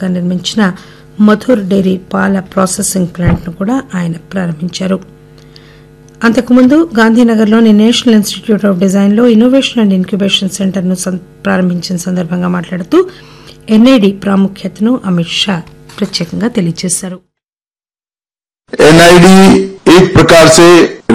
కొత్తగా నిర్మించిన మధుర్ డైరీ పాల ప్రాసెసింగ్ ప్లాంట్ ను కూడా ఆయన ప్రారంభించారు. అంతకుముందు గాంధీనగర్లోని నేషనల్ ఇన్స్టిట్యూట్ ఆఫ్ డిజైన్ లో ఇన్నోవేషన్ అండ్ ఇంక్యుబేషన్ సెంటర్ ను ప్రారంభించిన సందర్భంగా మాట్లాడుతూ ఎన్ఐడి ప్రాముఖ్యతను అమిత్ షా ప్రత్యేకంగా తెలియజేశారు. एनआईडी एक प्रकार से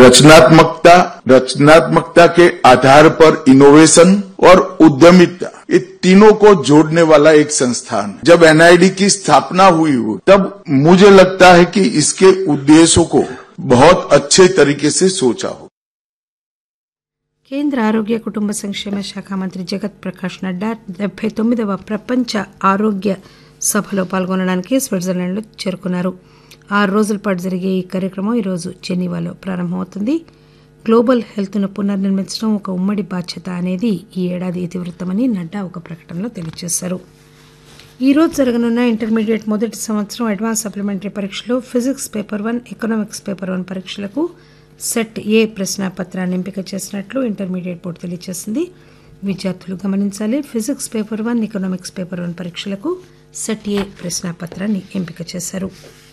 रचनात्मकता के आधार पर इनोवेशन और उद्यमिता, ये तीनों को जोड़ने वाला एक संस्थान. जब एनआईडी की स्थापना हुई हो तब मुझे लगता है कि इसके उद्देश्यों को बहुत अच्छे तरीके से सोचा हो. కేంద్ర ఆరోగ్య కుటుంబ సంక్షేమ శాఖ మంత్రి జగత్ ప్రకాష్ నడ్డా 79వ ప్రపంచ ఆరోగ్య సభలో పాల్గొనడానికి స్విట్జర్లాండ్లో చేరుకున్నారు. 6 రోజుల పాటు జరిగే ఈ కార్యక్రమం ఈరోజు జెనీవాలో ప్రారంభమవుతుంది. గ్లోబల్ హెల్త్ ను పునర్నిర్మించడం ఒక ఉమ్మడి బాధ్యత అనేది ఈ ఏడాది ఇతివృత్తమని నడ్డా ఒక ప్రకటనలో తెలియజేశారు. ఈ రోజు జరగనున్న ఇంటర్మీడియట్ మొదటి సంవత్సరం అడ్వాన్స్ సప్లిమెంటరీ పరీక్షలో ఫిజిక్స్ పేపర్ 1, ఎకనామిక్స్ పేపర్ 1 పరీక్షలకు సెట్ ఏ ప్రశ్నాపత్రాన్ని ఎంపిక చేసినట్లు ఇంటర్మీడియట్ బోర్డు తెలియజేసింది. విద్యార్థులు గమనించాలి, ఫిజిక్స్ పేపర్ 1, ఎకనామిక్స్ పేపర్ 1 పరీక్షలకు సెట్ ఏ ప్రశ్నాపత్రాన్ని ఎంపిక చేశారు.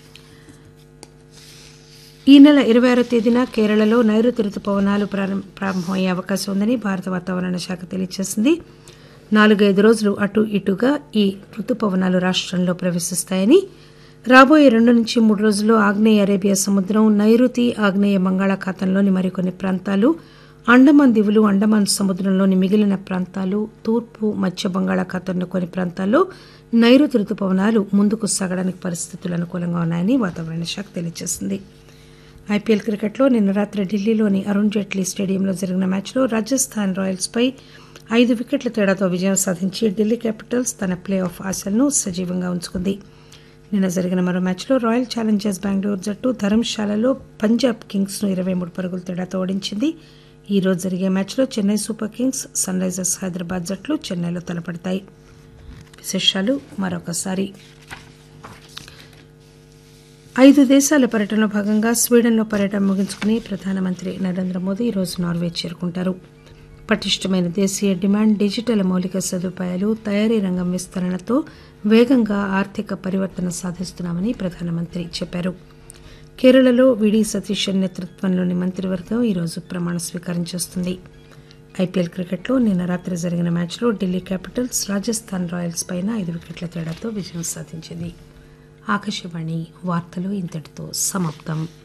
ఈ నెల 26వ తేదీన కేరళలో నైరుతి రుతుపవనాలు ప్రారంభమయ్యే అవకాశం ఉందని భారత వాతావరణ శాఖ తెలియజేసింది. 4-5 రోజులు అటు ఇటుగా ఈ రుతుపవనాలు రాష్టంలో ప్రవేశిస్తాయని, రాబోయే 2 నుంచి 3 రోజుల్లో ఆగ్నేయ అరేబియా సముద్రం, నైరుతి ఆగ్నేయ బంగాళాఖాతంలోని మరికొన్ని ప్రాంతాలు, అండమాన్ దివులు, అండమాన్ సముద్రంలోని మిగిలిన ప్రాంతాలు, తూర్పు మధ్య బంగాళాఖాతంలో కొన్ని ప్రాంతాల్లో నైరుతి రుతుపవనాలు ముందుకు సాగడానికి పరిస్థితులు అనుకూలంగా ఉన్నాయని వాతావరణ శాఖ తెలియజేసింది. ఐపీఎల్ క్రికెట్లో నిన్న రాత్రి ఢిల్లీలోని అరుణ్ జైట్లీ స్టేడియంలో జరిగిన మ్యాచ్లో రాజస్థాన్ రాయల్స్ పై 5 వికెట్ల తేడాతో విజయం సాధించి ఢిల్లీ క్యాపిటల్స్ తన ప్లే ఆఫ్ ఆశలను సజీవంగా ఉంచుకుంది. నిన్న జరిగిన మరో మ్యాచ్లో రాయల్ ఛాలెంజర్స్ బెంగళూరు జట్టు ధర్మశాలలో పంజాబ్ కింగ్స్ ను 23 పరుగుల తేడాతో ఓడించింది. ఈ రోజు జరిగే మ్యాచ్లో Chennai super Kings, sun Risers Hyderabad జట్లు చెన్నైలో తలపడతాయి. విశేషాలు మరొకసారి. 5 దేశాల పర్యటనలో భాగంగా స్వీడన్లో పర్యటన ముగించుకుని ప్రధానమంత్రి నరేంద్ర మోదీ ఈరోజు నార్వే చేరుకుంటారు. పటిష్టమైన దేశీయ డిమాండ్, డిజిటల్ మౌలిక సదుపాయాలు, తయారీ రంగం విస్తరణతో వేగంగా ఆర్థిక పరివర్తన సాధిస్తున్నామని ప్రధానమంత్రి చెప్పారు. కేరళలో విడి సతీశన్ నేతృత్వంలోని మంత్రివర్గం ఈరోజు ప్రమాణ స్వీకారం చేస్తుంది. ఐపీఎల్ క్రికెట్లో నిన్న రాత్రి జరిగిన మ్యాచ్లో ఢిల్లీ క్యాపిటల్స్ రాజస్థాన్ రాయల్స్ పైన 5 వికెట్ల తేడాతో విజయం సాధించింది. ఆకాశవాణి వార్తలు ఇంతటితో సమాప్తం.